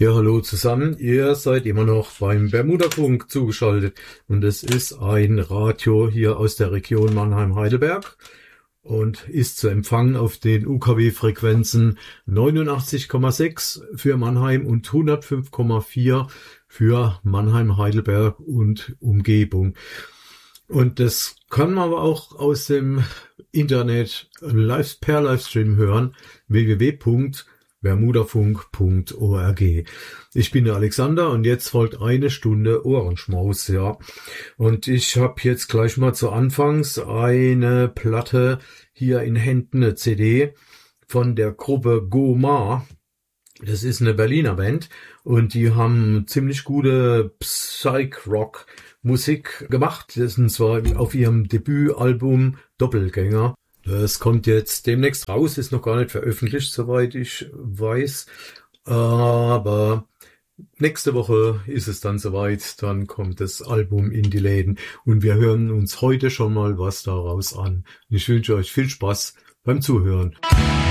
Ja, hallo zusammen. Ihr seid immer noch beim Bermuda-Funk zugeschaltet und es ist ein Radio hier aus der Region Mannheim-Heidelberg und ist zu empfangen auf den UKW-Frequenzen 89,6 für Mannheim und 105,4 für Mannheim-Heidelberg und Umgebung. Und das kann man aber auch aus dem Internet per Livestream hören, www.bermudafunk.org. Ich bin der Alexander und jetzt folgt eine Stunde Ohrenschmaus, ja. Und ich habe jetzt gleich mal zu Anfangs eine Platte hier in Händen, eine CD von der Gruppe Goma. Das ist eine Berliner Band und die haben ziemlich gute Psych-Rock-Musik gemacht. Das ist zwar auf ihrem Debütalbum Doppelgänger. Das kommt jetzt demnächst raus, ist noch gar nicht veröffentlicht, soweit ich weiß. Aber nächste Woche ist es dann soweit, dann kommt das Album in die Läden. Und wir hören uns heute schon mal was daraus an. Ich wünsche euch viel Spaß beim Zuhören.